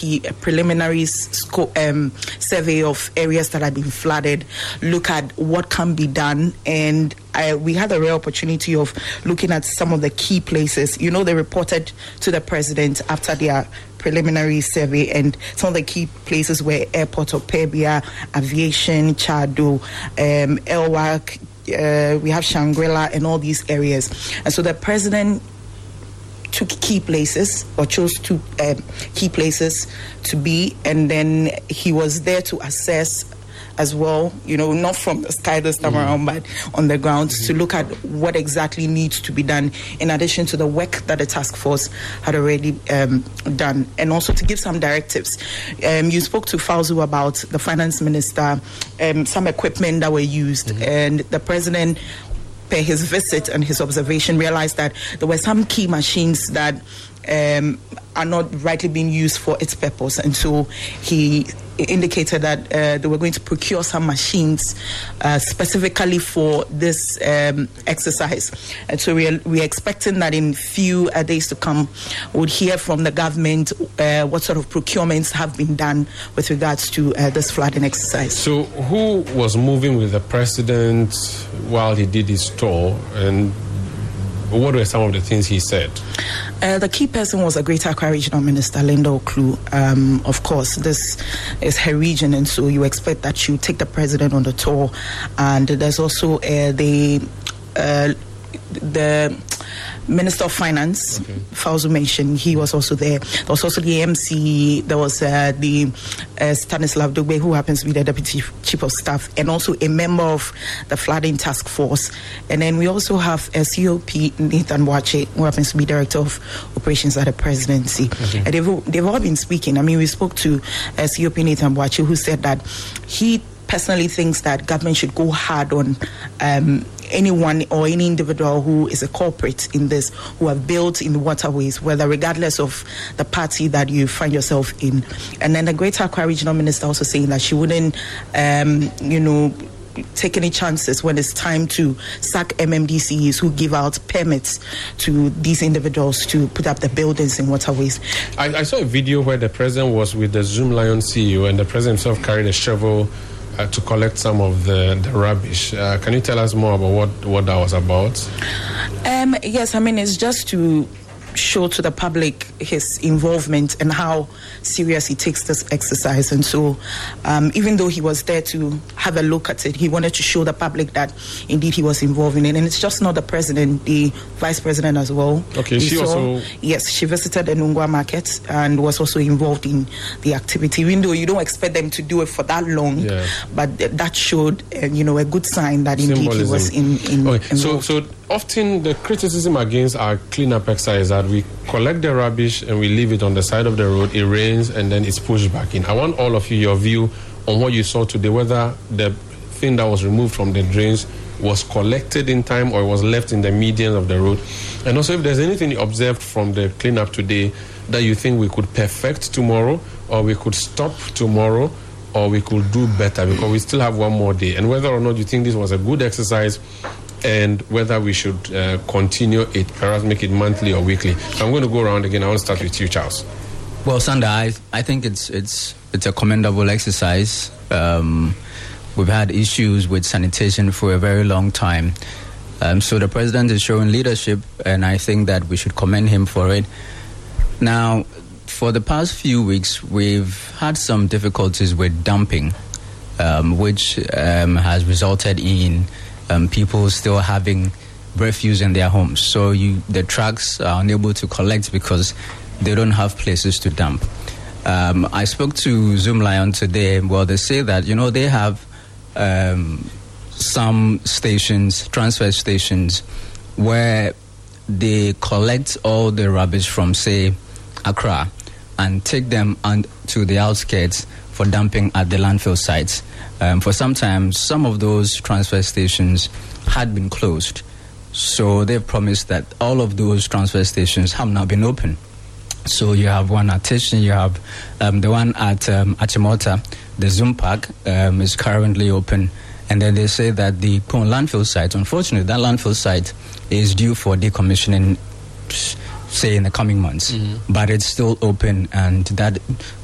a preliminary survey of areas that have been flooded, look at what can be done. And we had a rare opportunity of looking at some of the key places. You know, they reported to the president after their preliminary survey, and some of the key places were Airport of Pebia, Aviation, Chado, Elwak, we have Shangri-La and all these areas. And so the president took key places, or chose two key places to be, and then he was there to assess as well, you know, not from the sky this time around, but on the ground, to look at what exactly needs to be done, in addition to the work that the task force had already done, and also to give some directives. You spoke to Fauzu about the finance minister, some equipment that were used, and the president, per his visit and his observation, realized that there were some key machines that are not rightly being used for its purpose, and so he indicated that they were going to procure some machines specifically for this exercise. And so we're expecting that in few days to come, we'll hear from the government what sort of procurements have been done with regards to this flooding exercise. So who was moving with the president while he did his tour, and what were some of the things he said? The key person was a Greater Accra Regional Minister, Linda Oklu. Of course, this is her region, and so you expect that she would take the president on the tour. And there's also the Minister of Finance, Fauzu mentioned, he was also there. There was also the MC, there was the Stanislav Dugbe, who happens to be the Deputy Chief of Staff, and also a member of the flooding task force. And then we also have COP Nathan Wache, who happens to be Director of Operations at the Presidency. And they've all been speaking. I mean, we spoke to COP Nathan Wache, who said that he personally thinks that government should go hard on anyone or any individual who is a culprit in this, who have built in the waterways, whether regardless of the party that you find yourself in. And then the Greater Accra Regional Minister also saying that she wouldn't, take any chances when it's time to sack MMDCs who give out permits to these individuals to put up the buildings in waterways. I saw a video where the president was with the Zoomlion CEO, and the president himself carried a shovel to collect some of the rubbish. Can you tell us more about what that was about? Yes, I mean, it's just to show to the public his involvement and how serious he takes this exercise. And so even though he was there to have a look at it, he wanted to show the public that indeed he was involved in it. And it's just not the president, the vice president as well. Okay, Yes, she visited the Nungwa market and was also involved in the activity, even though you don't expect them to do it for that long. But that showed a good sign that indeed he was involved. So often the criticism against our cleanup exercise is that we collect the rubbish and we leave it on the side of the road, it rains, and then it's pushed back in. I want all of you, your view on what you saw today, whether the thing that was removed from the drains was collected in time or it was left in the median of the road. And also if there's anything you observed from the cleanup today that you think we could perfect tomorrow, or we could stop tomorrow, or we could do better, because we still have one more day. And whether or not you think this was a good exercise, and whether we should continue it, perhaps make it monthly or weekly. So I'm going to go around again. I want to start with you, Charles. Well, Sanda, I think it's a commendable exercise. We've had issues with sanitation for a very long time. So the president is showing leadership, and I think that we should commend him for it. Now, for the past few weeks, we've had some difficulties with dumping, which has resulted in people still having refuse in their homes. So the trucks are unable to collect because they don't have places to dump. I spoke to Zoomlion today. Well, they say that, they have some stations, transfer stations, where they collect all the rubbish from, say, Accra and take them to the outskirts for dumping at the landfill sites. For some time, some of those transfer stations had been closed. So they've promised that all of those transfer stations have now been open. So you have one at Tishin, you have the one at Achimota, the Zoom Park is currently open. And then they say that the Pune landfill site, unfortunately, that landfill site is due for decommissioning, say, in the coming months. But it's still open, and that